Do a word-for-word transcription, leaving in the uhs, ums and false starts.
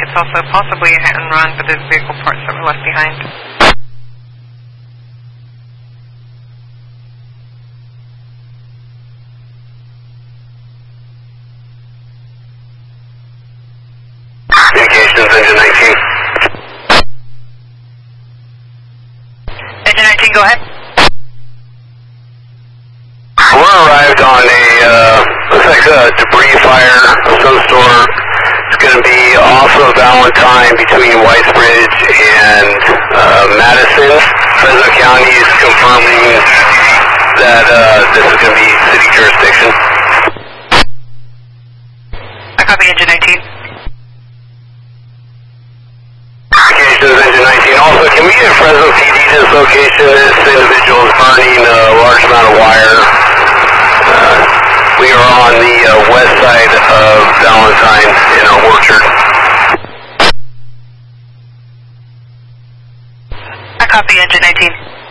it's also possibly a hit and run, but there's vehicle parts that were left behind. Communications, engine nineteen. Engine nineteen, go ahead. We're arrived on a, uh, looks like a debris fire of some sort. It's going to be off of Valentine between Whitesbridge and uh, Madison. Fresno County is confirming that uh, this is going to be city jurisdiction. I copy engine nineteen. Communications, engine nineteen. Also, can we get Fresno P D to this location? This individual is burning a large amount of wire. Uh, we are on the uh, west side of Valentine in our orchard. I copy engine nineteen.